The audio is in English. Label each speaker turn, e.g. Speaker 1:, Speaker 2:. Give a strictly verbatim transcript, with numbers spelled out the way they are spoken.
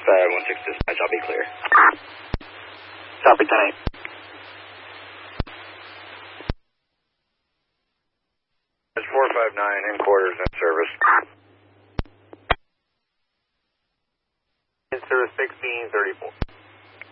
Speaker 1: five one six dispatch, I'll be clear.
Speaker 2: Copy, ten eight.
Speaker 1: It's four five nine, in quarters, in service.
Speaker 2: In service sixteen thirty-four.